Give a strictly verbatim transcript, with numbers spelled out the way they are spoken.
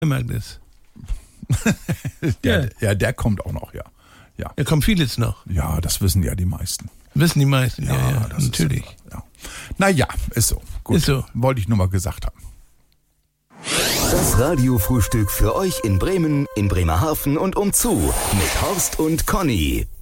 Magnus. der, Ja. ja, der kommt auch noch, ja. Ja, Da kommt vieles noch. ja, das wissen ja die meisten. Wissen die meisten. Ja, ja, das natürlich. Ist, ja. Naja, ist so. Gut. Ist so. Wollte ich nur mal gesagt haben. Das Radiofrühstück für euch in Bremen, in Bremerhaven und umzu mit Horst und Conny.